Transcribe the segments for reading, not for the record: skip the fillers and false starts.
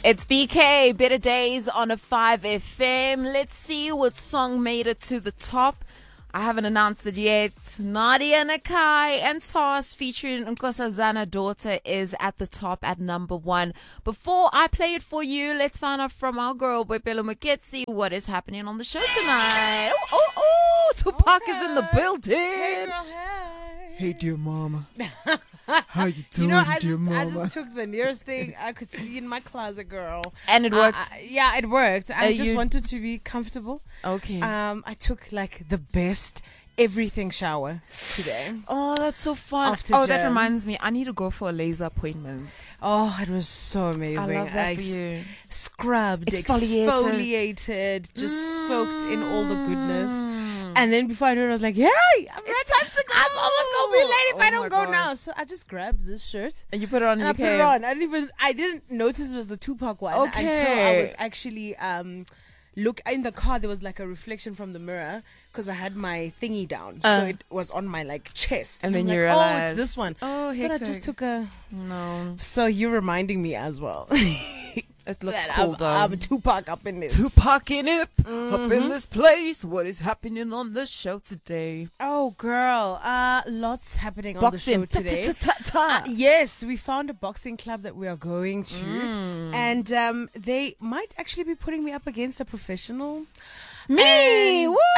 It's BK, Better Days on a 5FM. Let's see what song made it to the top. I haven't announced it yet. Nadia Nakai and Toss featuring Nkosazana Daughter is at the top at number 1. Before I play it for you, let's find out from our girl, Boipelo Maketsi, what is happening on the show tonight. Oh, Tupac is in the building. Hey, girl, hey. Hey, dear mama. How you doing, I dear mama? just took the nearest thing I could see in my closet, girl. And it worked? Yeah, it worked. I just wanted to be comfortable. Okay. I took like the best everything shower today. Oh, that's so fun. After that gym. reminds me. I need to go for a laser appointment. Oh, it was so amazing. I love that for you. Scrubbed, Exfoliated. just soaked in all the goodness. And then before I knew it, I was like, "Yay! I'm ready. time to go. I'm almost gonna be late if I Oh don't my go gosh. now." So I just grabbed this shirt And you put it on and and I you put it came. on. I didn't notice it was the Tupac one until I Okay. was actually look in the car. There was like a reflection from the mirror because I had my thingy down, so it was on my like chest. And then I'm you like, realized, "Oh, it's this one." Oh, But I hectic. just took a. No, So you're reminding me as well. it looks that cool though. I'm Tupac up in this. Tupac in it, up in this place. What is happening on the show today? Oh, girl. Lots happening on Boxing. the show today. Ta-ta-ta-ta. Yes, we found a boxing club that we are going to. And they might actually be putting me up against a professional. Me, And- woo!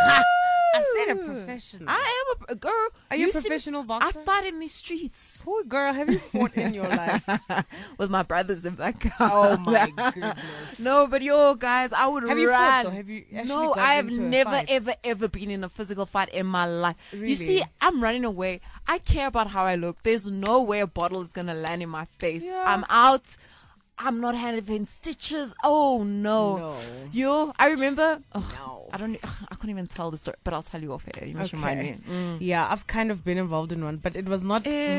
I said a professional. I am a girl. Are you a see me- professional I boxer? fight in these streets Poor girl, have you fought in your life? with my brothers in back. Oh, my goodness. No, but yo, guys, I would Have you run. fought, though? Have you actually No, got I have into a never, fight? ever been in a physical fight in my life. Really? You see, I'm running away. I care about how I look. There's no way a bottle is going to land in my face. Yeah. I'm out. I'm not having stitches. Oh, no. No. Yo, I remember. Oh, No. I can't even tell the story, but I'll tell you off air. You must remind me. Yeah, I've kind of been involved in one, but it was not. Eh.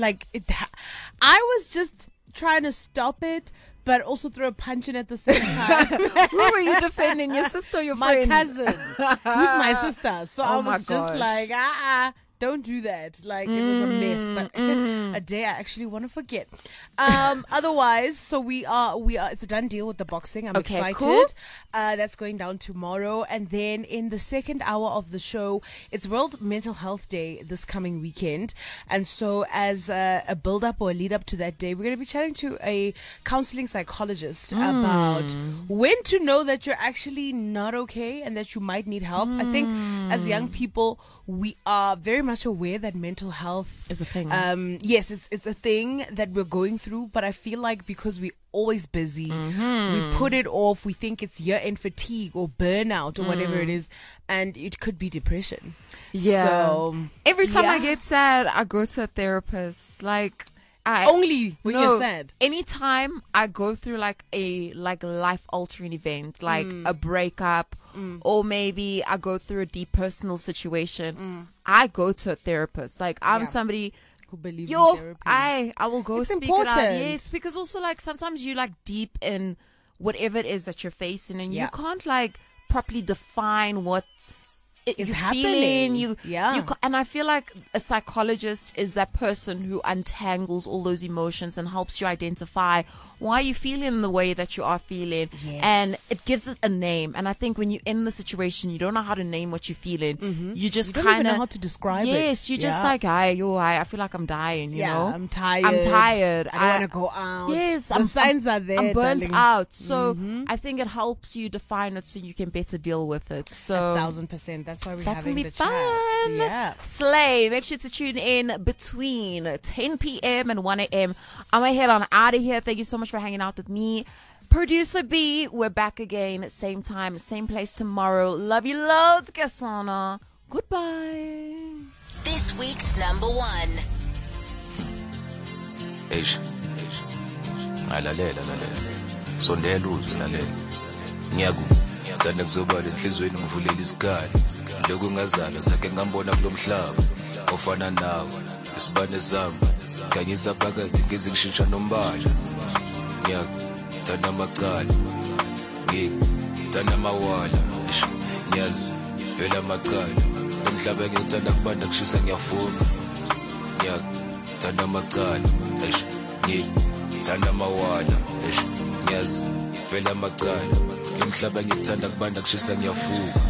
I was just trying to stop it, but also throw a punch in at the same time. Who were you defending? Your sister or your My friend? cousin, who's my sister. So I Oh my was just gosh. like, don't do that. Like, it was a mess, but a day I actually want to forget. Otherwise, so we are, it's a done deal with the boxing. I'm Okay, excited. cool. That's going down tomorrow. And then in the second hour of the show, it's World Mental Health Day this coming weekend. And so as a build up or a lead up to that day, we're going to be chatting to a counseling psychologist about when to know that you're actually not okay and that you might need help. I think as young people, we are very much aware that mental health Is a thing. Yes, it's a thing that we're going through, but I feel like because we're always busy, we put it off. We think it's year-end fatigue or burnout or whatever it is, and it could be depression. Yeah. So, Every time I yeah. get sad, I go to a therapist. Like, Only when you're sad. Anytime I go through like a life altering event, like a breakup, or maybe I go through a deep personal situation, I go to a therapist. Like, I'm Yeah. somebody. Who believe in Yo, therapy. I will go It's speak it out. important. Yes, because also like sometimes you like deep in whatever it is that you're facing, and Yeah. you can't like properly define what Is you're happening. feeling. And I feel like a psychologist is that person who untangles all those emotions and helps you identify why you're feeling the way that you are feeling, Yes. and it gives it a name. And I think when you're in the situation, you don't know how to name what you're feeling. You just You don't even kind know of how to describe it. Yes, you're just Yeah. like, I feel like I'm dying. You know, I'm tired. I'm tired. I don't want to go out. Yes, the signs are there. I'm burnt darling. out. So I think it helps you define it so you can better deal with it. So 1,000%. That's why we're that's having gonna be the fun. chat. Yeah. Slay. Make sure to tune in between 10 p.m. and 1 a.m. I'm going to head on out of here. Thank you so much for hanging out with me. Producer B, we're back again. Same time, same place tomorrow. Love you loads, Gasana. Goodbye. This week's number 1. Eish. Lalela. Sondela uzwe lalela. Ngiyakuzana kuzobala enhlizweni ngivulela isikali. Lokhu ngazana sakhe ngambona kulomhlaba. Ofana nawe. Isibane sami. Nganyisa phakathi ngeze ngishintsha nombala. Ngiyakuzana amacala. Ngithanda amawala. Ngiyazi phela amacala. Umhlaba ngithanda kubanda kushisa ngiyafuna. Ngiyakuzana amacala. Eish. Ngithanda amawala. Eish. ngiyazi vela amacala lemhlaba ngikuthanda kubanda kushisa ngiyavuka